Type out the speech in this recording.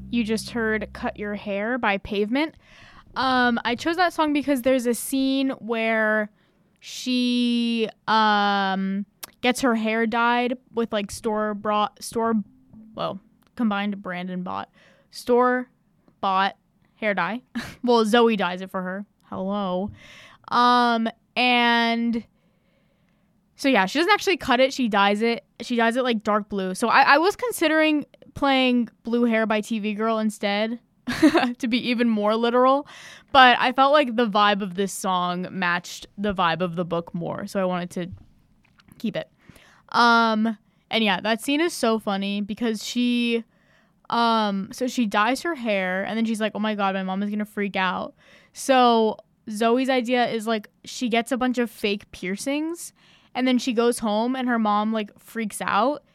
You just heard Cut Your Hair by Pavement. I chose that song because there's a scene where she gets her hair dyed with like combined brand and store bought hair dye. Well, Zoe dyes it for her. Hello. And so yeah, she doesn't actually cut it. She dyes it. She dyes it like dark blue. So I was considering playing Blue Hair by TV Girl instead to be even more literal. But I felt like the vibe of this song matched the vibe of the book more. So I wanted to keep it. And yeah, that scene is so funny because she dyes her hair and then she's like, oh my God, my mom is going to freak out. So Zoe's idea is like she gets a bunch of fake piercings and then she goes home and her mom like freaks out